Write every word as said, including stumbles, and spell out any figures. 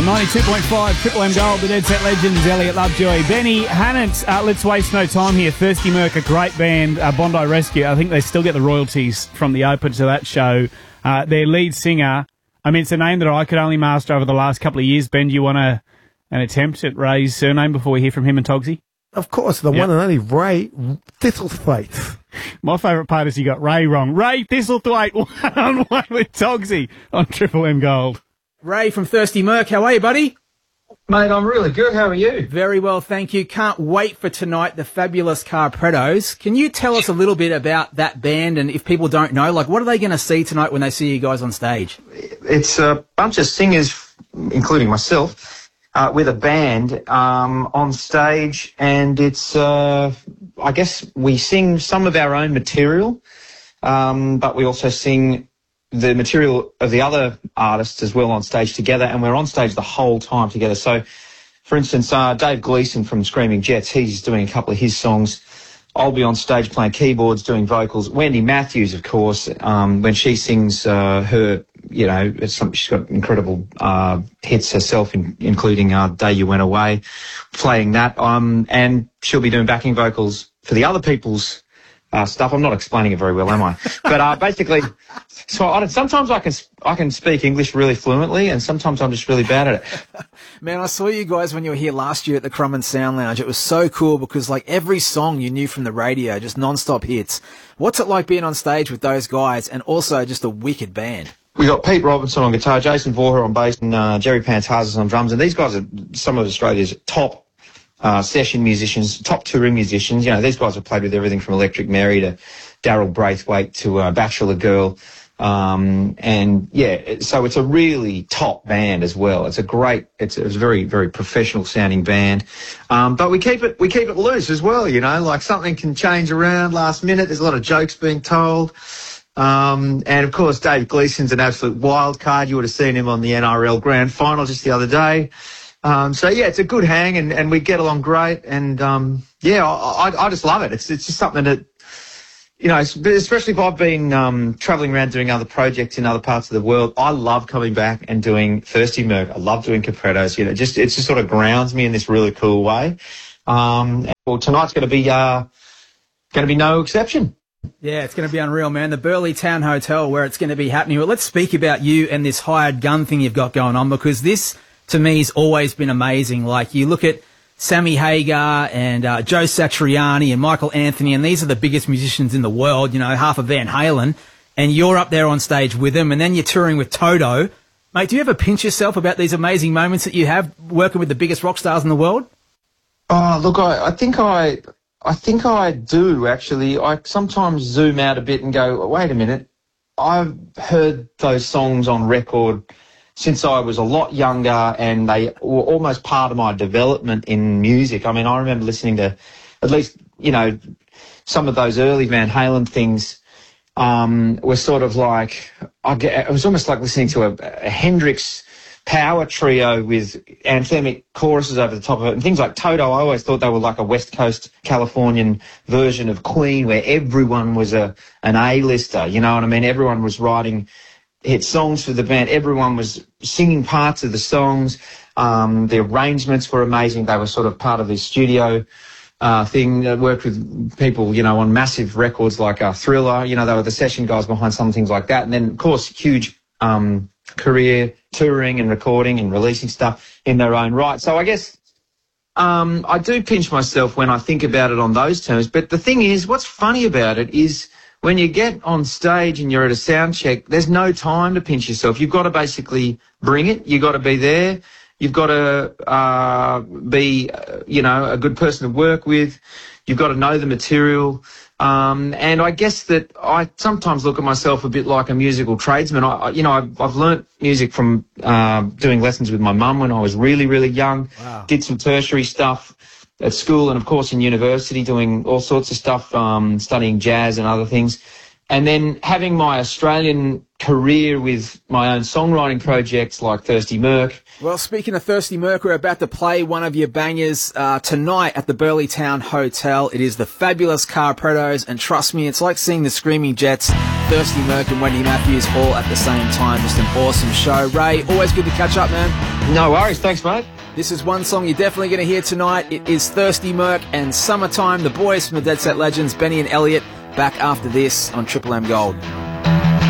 On ninety-two point five, Triple M Gold, the Dead Set Legends, Elliot Lovejoy. Benny Hannant, uh, let's waste no time here. Thirsty Merc, a great band, uh, Bondi Rescue. I think they still get the royalties from the open to that show. Uh, their lead singer, I mean, it's a name that I could only master over the last couple of years. Ben, do you want a, an attempt at Ray's surname before we hear from him and Togsy? Of course, the yep. one and only Ray Thistlethwaite. My favourite part is you got Ray wrong. Ray Thistlethwaite, one on one with Togsy on Triple M Gold. Ray from Thirsty Merc, how are you, buddy? Mate, I'm really good. How are you? Very well, thank you. Can't wait for tonight, the fabulous Carpretos. Can you tell us a little bit about that band, and if people don't know, like, what are they going to see tonight when they see you guys on stage? It's a bunch of singers, including myself, uh, with a band um, on stage, and it's, uh, I guess we sing some of our own material, um, but we also sing the material of the other artists as well on stage together, and we're on stage the whole time together. So, for instance, uh, Dave Gleeson from Screaming Jets, he's doing a couple of his songs. I'll be on stage playing keyboards, doing vocals. Wendy Matthews, of course, um, when she sings uh, her, you know, it's some, she's got incredible uh, hits herself, in, including uh, Day You Went Away, playing that. Um, and she'll be doing backing vocals for the other people's Uh, stuff. I'm not explaining it very well, am I? But uh, basically, so I, sometimes I can I can speak English really fluently, and sometimes I'm just really bad at it. Man, I saw you guys when you were here last year at the Crumb and Sound Lounge. It was so cool because, like, every song you knew from the radio, just non-stop hits. What's it like being on stage with those guys, and also just a wicked band? We got Pete Robinson on guitar, Jason Voorher on bass, and uh, Jerry Pantazis on drums. And these guys are some of Australia's top Uh, session musicians, top touring musicians. You know, these guys have played with everything from Electric Mary to Daryl Braithwaite to uh, Bachelor Girl. Um, and yeah, so it's a really top band as well. It's a great, it's, it's a very, very professional sounding band. Um, but we keep it, we keep it loose as well, you know, like something can change around last minute. There's a lot of jokes being told. Um, and of course, Dave Gleeson's an absolute wild card. You would have seen him on the N R L Grand Final just the other day. Um, so yeah, it's a good hang, and, and we get along great, and um, yeah, I, I, I just love it. It's it's just something that, you know, especially if I've been um, travelling around doing other projects in other parts of the world. I love coming back and doing Thirsty Merc. I love doing Carpretos. You know, just it just sort of grounds me in this really cool way. Um, and, well, tonight's going to be uh, going to be no exception. Yeah, it's going to be unreal, man. The Burleigh Town Hotel, where it's going to be happening. But let's speak about you and this hired gun thing you've got going on, because this, to me, has always been amazing. Like, you look at Sammy Hagar and uh, Joe Satriani and Michael Anthony, and these are the biggest musicians in the world, you know, half of Van Halen, and you're up there on stage with them, and then you're touring with Toto. Mate, do you ever pinch yourself about these amazing moments that you have working with the biggest rock stars in the world? Oh, look, I, I think I... I think I do, actually. I sometimes zoom out a bit and go, wait a minute, I've heard those songs on record since I was a lot younger, and they were almost part of my development in music. I mean, I remember listening to at least, you know, some of those early Van Halen things um, were sort of like, I get, it was almost like listening to a, a Hendrix power trio with anthemic choruses over the top of it, and things like Toto. I always thought they were like a West Coast Californian version of Queen, where everyone was a an A-lister, you know what I mean? Everyone was writing hit songs for the band. Everyone was singing parts of the songs. Um, the arrangements were amazing. They were sort of part of the studio uh, thing. I worked with people, you know, on massive records like uh, Thriller. You know, they were the session guys behind some things like that. And then, of course, huge um, career touring and recording and releasing stuff in their own right. So I guess um, I do pinch myself when I think about it on those terms. But the thing is, what's funny about it is when you get on stage and you're at a sound check, there's no time to pinch yourself. You've got to basically bring it. You've got to be there. You've got to uh, be, uh, you know, a good person to work with. You've got to know the material. Um, and I guess that I sometimes look at myself a bit like a musical tradesman. I, you know, I've, I've learnt music from uh, doing lessons with my mum when I was really, really young. Wow. Did some tertiary stuff at school and, of course, in university, doing all sorts of stuff, um, studying jazz and other things. And then having my Australian career with my own songwriting projects like Thirsty Merc. Well, speaking of Thirsty Merc, we're about to play one of your bangers uh, tonight at the Burleigh Town Hotel. It is the fabulous Carpretos, and trust me, it's like seeing the Screaming Jets, Thirsty Merc and Wendy Matthews all at the same time. Just an awesome show. Ray, always good to catch up, man. No worries. Thanks, mate. This is one song you're definitely going to hear tonight. It is Thirsty Merc and Summertime. The boys from the Dead Set Legends, Benny and Elliot, back after this on Triple M Gold.